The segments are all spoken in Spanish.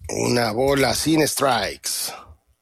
Una bola sin strikes.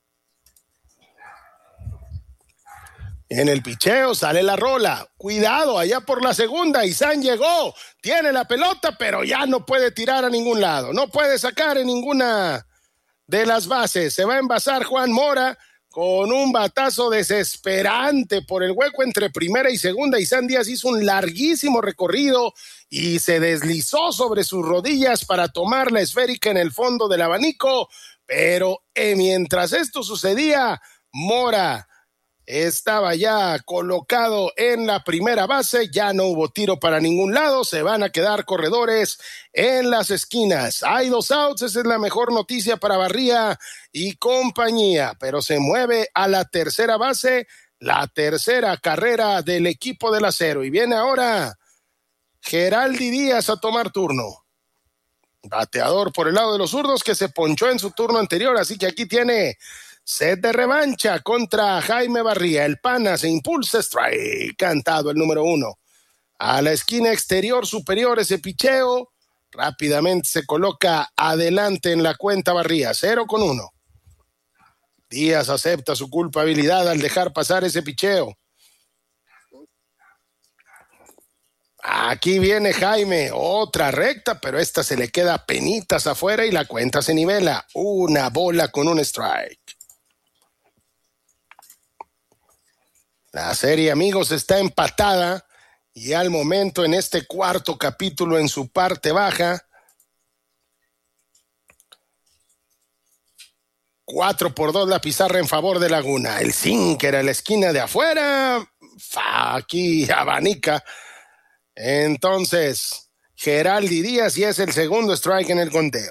En el picheo sale la rola. Cuidado, allá por la segunda. Isan llegó. Tiene la pelota, pero ya no puede tirar a ningún lado. No puede sacar en ninguna de las bases. Se va a envasar Juan Mora con un batazo desesperante por el hueco entre primera y segunda. Isan Díaz hizo un larguísimo recorrido y se deslizó sobre sus rodillas para tomar la esférica en el fondo del abanico. Pero mientras esto sucedía, Mora estaba ya colocado en la primera base, ya no hubo tiro para ningún lado, se van a quedar corredores en las esquinas. Hay 2 outs, esa es la mejor noticia para Barría y compañía, pero se mueve a la tercera base, la tercera carrera del equipo del Acero, y viene ahora Geraldi Díaz a tomar turno. Bateador por el lado de los zurdos que se ponchó en su turno anterior, así que aquí tiene set de revancha contra Jaime Barría. El pana se impulsa, strike, cantado el número 1. A la esquina exterior superior ese picheo, rápidamente se coloca adelante en la cuenta Barría, 0-1. Díaz acepta su culpabilidad al dejar pasar ese picheo. Aquí viene Jaime, otra recta, pero esta se le queda penitas afuera y la cuenta se nivela. Una bola con un strike. La serie, amigos, está empatada y al momento en este cuarto capítulo en su parte baja, 4-2 la pizarra en favor de Laguna. El sinker a la esquina de afuera, aquí abanica. Entonces, Geraldi Díaz y es el segundo strike en el conteo.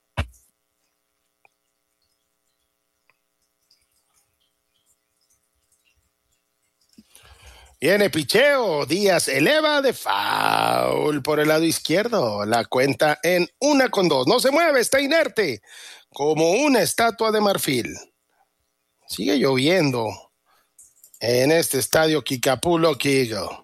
Viene picheo, Díaz eleva de foul por el lado izquierdo, la cuenta en 1-2, no se mueve, está inerte, como una estatua de marfil. Sigue lloviendo en este estadio Kikapulo Kigo.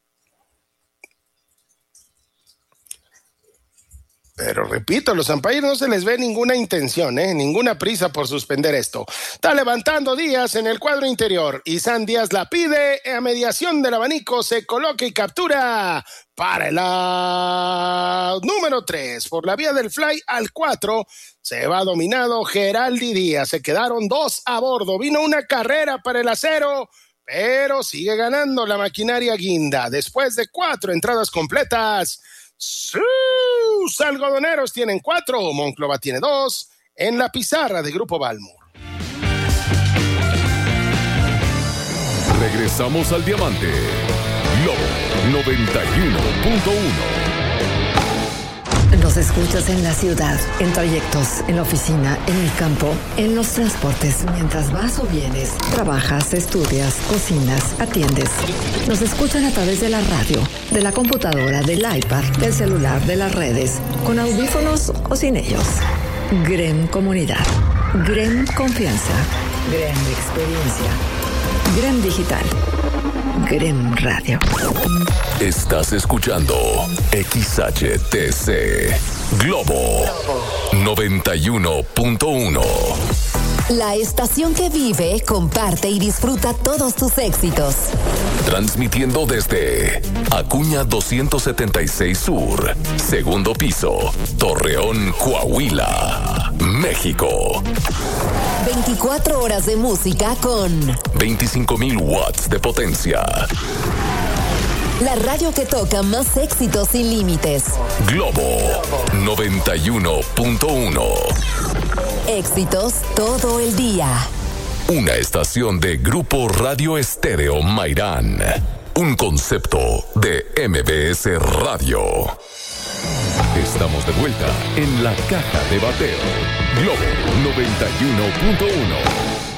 Pero repito, a los umpires no se les ve ninguna intención, ninguna prisa por suspender esto. Está levantando Díaz en el cuadro interior. Isan Díaz la pide a mediación del abanico, se coloca y captura para el número 3. Por la vía del fly al 4 se va dominado Geraldi Díaz. Se quedaron 2 a bordo. Vino una carrera para el Acero, pero sigue ganando la maquinaria guinda. Después de 4 entradas completas, sus algodoneros tienen 4, Monclova tiene 2 en la pizarra de Grupo Balmor. Regresamos al Diamante. Globo 91.1. Nos escuchas en la ciudad, en trayectos, en la oficina, en el campo, en los transportes. Mientras vas o vienes, trabajas, estudias, cocinas, atiendes. Nos escuchan a través de la radio, de la computadora, del iPad, del celular, de las redes, con audífonos o sin ellos. GREM Comunidad, GREM Confianza, GREM Experiencia, GREM Digital, GREM Radio. Estás escuchando XHTC Globo 91.1. La estación que vive, comparte y disfruta todos tus éxitos. Transmitiendo desde Acuña 276 Sur, segundo piso, Torreón, Coahuila, México. 24 horas de música con 25,000 watts de potencia. La radio que toca más éxitos sin límites. Globo 91.1. Éxitos todo el día. Una estación de Grupo Radio Estéreo Mairán. Un concepto de MBS Radio. Estamos de vuelta en la caja de bateo. Globo 91.1.